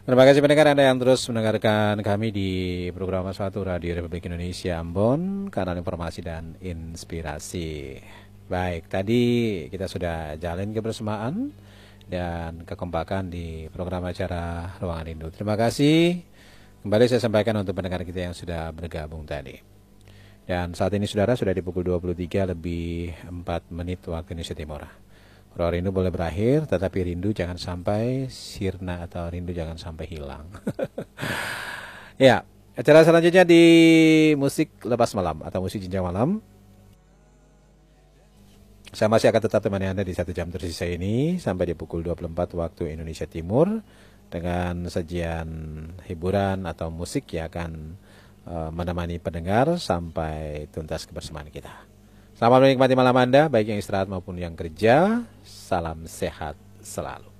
Terima kasih pendengar Anda yang terus mendengarkan kami di program Suatu Radio Republik Indonesia Ambon, kanal informasi dan inspirasi. Baik, tadi kita sudah jalin kebersamaan dan kekompakan di program acara Ruangan Rindu. Terima kasih. Kembali saya sampaikan untuk pendengar kita yang sudah bergabung tadi. Dan saat ini saudara sudah di pukul 23 lebih 4 menit waktu Indonesia Timur. Ruang rindu boleh berakhir, tetapi rindu jangan sampai sirna atau rindu jangan sampai hilang. Ya, acara selanjutnya di musik lepas malam atau musik jenjang malam. Saya masih akan tetap temani Anda di 1 jam tersisa ini sampai di pukul 24 waktu Indonesia Timur dengan sajian hiburan atau musik yang akan menemani pendengar sampai tuntas kebersamaan kita. Selamat menikmati malam Anda, baik yang istirahat maupun yang kerja. Salam sehat selalu.